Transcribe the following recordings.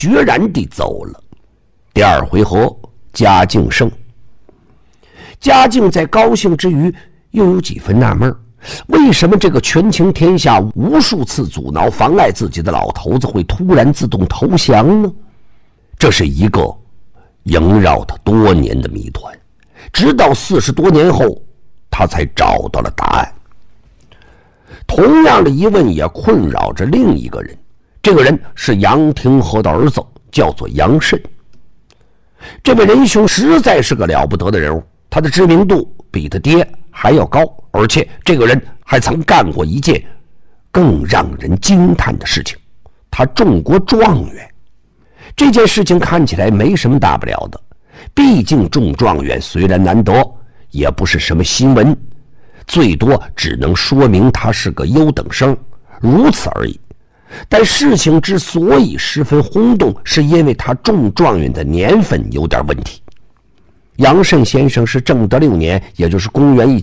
决然地走了。第二回合，嘉靖胜。嘉靖在高兴之余，又有几分纳闷，为什么这个权倾天下、无数次阻挠妨碍自己的老头子会突然自动投降呢？这是一个萦绕他多年的谜团，直到40多年后，他才找到了答案。同样的疑问也困扰着另一个人，这个人是杨廷和的儿子，叫做杨慎。这位仁兄实在是个了不得的人物，他的知名度比他爹还要高，而且这个人还曾干过一件更让人惊叹的事情，他中过状元。这件事情看起来没什么大不了的，毕竟中状元虽然难得，也不是什么新闻，最多只能说明他是个优等生，如此而已。但事情之所以十分轰动，是因为他中状元的年份有点问题。杨慎先生是正德6年，也就是公元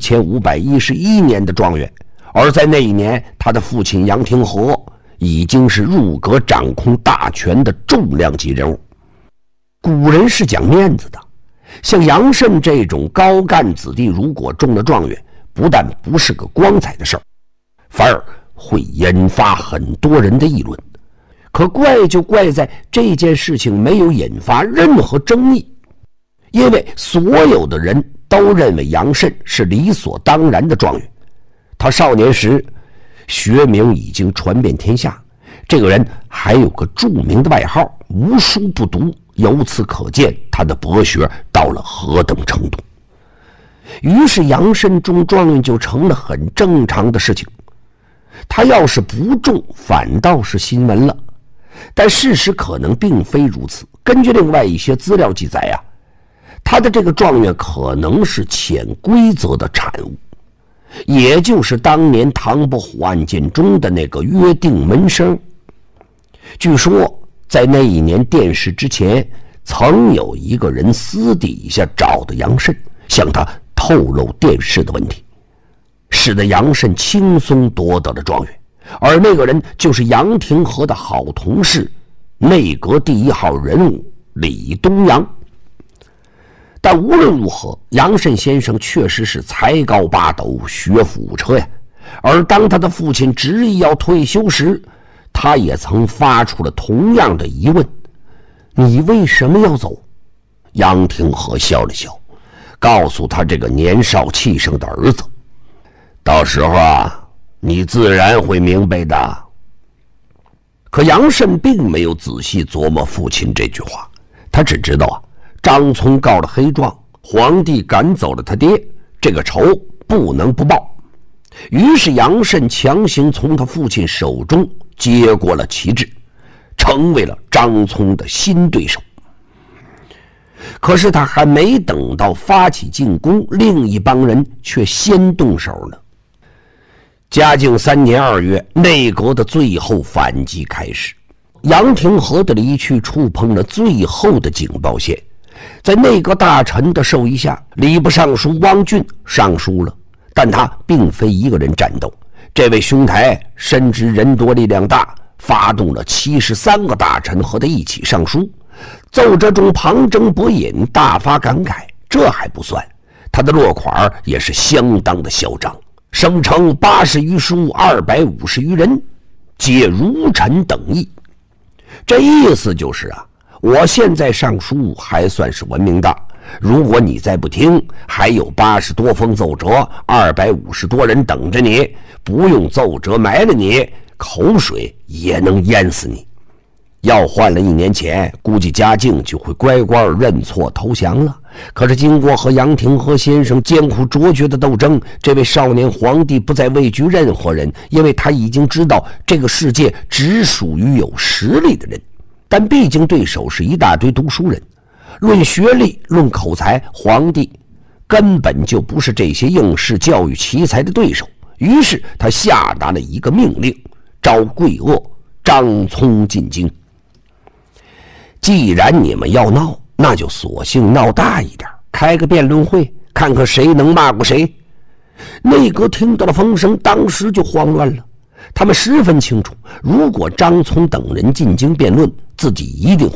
1511年的状元，而在那一年，他的父亲杨廷和已经是入阁掌控大权的重量级人物。古人是讲面子的，像杨慎这种高干子弟，如果中了状元，不但不是个光彩的事儿，反而会引发很多人的议论。可怪就怪在这件事情没有引发任何争议，因为所有的人都认为杨慎是理所当然的状元。他少年时学名已经传遍天下，这个人还有个著名的外号“无书不读”，由此可见他的博学到了何等程度。于是杨慎中状元就成了很正常的事情，他要是不中，反倒是新闻了。但事实可能并非如此。根据另外一些资料记载啊，他的这个状元可能是潜规则的产物，也就是当年唐伯虎案件中的那个约定门生。据说在那一年殿试之前，曾有一个人私底下找的杨慎，向他透露殿试的问题，使得杨慎轻松夺得了状元。而那个人就是杨廷和的好同事，内阁第1号人物李东阳。但无论如何，杨慎先生确实是才高八斗，学富五车呀。而当他的父亲执意要退休时，他也曾发出了同样的疑问：你为什么要走？杨廷和笑了笑，告诉他这个年少气盛的儿子：到时候啊，你自然会明白的。可杨慎并没有仔细琢磨父亲这句话，他只知道啊，张聪告了黑状，皇帝赶走了他爹，这个仇不能不报。于是杨慎强行从他父亲手中接过了旗帜，成为了张聪的新对手。可是他还没等到发起进攻，另一帮人却先动手了。嘉靖3年2月，内阁的最后反击开始。杨廷和的离去触碰了最后的警报线。在内阁大臣的授意下，礼部尚书汪俊上书了，但他并非一个人战斗。这位兄台深知人多力量大，发动了73个大臣和他一起上书。奏折中旁征博引，大发感慨。这还不算，他的落款也是相当的嚣张，声称80余书250余人，皆如臣等意。这意思就是啊，我现在上书还算是文明的，如果你再不听，还有80多封奏折，250多人等着你，不用奏折埋了你，口水也能淹死你。要换了1年前，估计嘉靖就会乖乖认错投降了。可是经过和杨廷和先生艰苦卓绝的斗争，这位少年皇帝不再畏惧任何人，因为他已经知道这个世界只属于有实力的人。但毕竟对手是一大堆读书人，论学历论口才，皇帝根本就不是这些应试教育奇才的对手。于是他下达了一个命令，召贵恶张聪进京。既然你们要闹，那就索性闹大一点，开个辩论会，看看谁能骂过谁。内阁听到了风声，当时就慌乱了。他们十分清楚，如果张聪等人进京辩论，自己一定